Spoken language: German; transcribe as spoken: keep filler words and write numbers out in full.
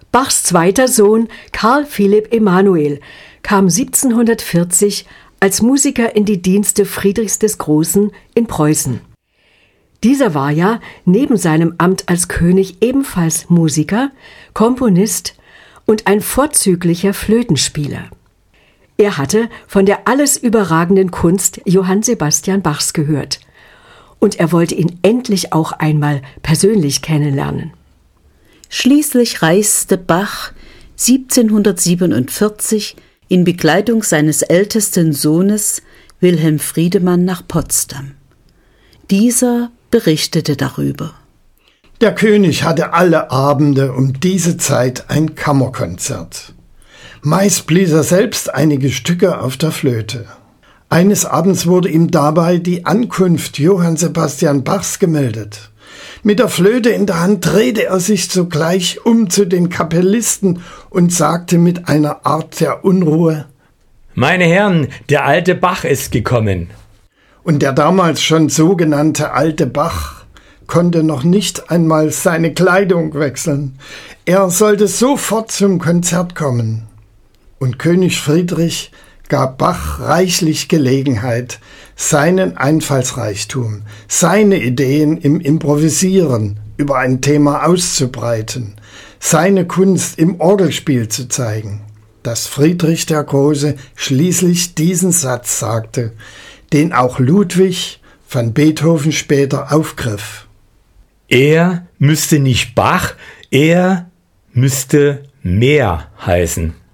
Bachs zweiter Sohn Karl Philipp Emanuel kam siebzehnhundertvierzig als Musiker in die Dienste Friedrichs des Großen in Preußen. Dieser war ja neben seinem Amt als König ebenfalls Musiker, Komponist und ein vorzüglicher Flötenspieler. Er hatte von der alles überragenden Kunst Johann Sebastian Bachs gehört und er wollte ihn endlich auch einmal persönlich kennenlernen. Schließlich reiste Bach siebzehnhundertsiebenundvierzig in Begleitung seines ältesten Sohnes Wilhelm Friedemann nach Potsdam. Dieser berichtete darüber. Der König hatte alle Abende um diese Zeit ein Kammerkonzert. Meist blies er selbst einige Stücke auf der Flöte. Eines Abends wurde ihm dabei die Ankunft Johann Sebastian Bachs gemeldet. Mit der Flöte in der Hand drehte er sich sogleich um zu den Kapellisten und sagte mit einer Art der Unruhe: »Meine Herren, der alte Bach ist gekommen.« Und der damals schon sogenannte alte Bach konnte noch nicht einmal seine Kleidung wechseln. Er sollte sofort zum Konzert kommen. Und König Friedrich gab Bach reichlich Gelegenheit, seinen Einfallsreichtum, seine Ideen im Improvisieren über ein Thema auszubreiten, seine Kunst im Orgelspiel zu zeigen, dass Friedrich der Große schließlich diesen Satz sagte, den auch Ludwig van Beethoven später aufgriff. Er müsste nicht Bach, er müsste mehr heißen.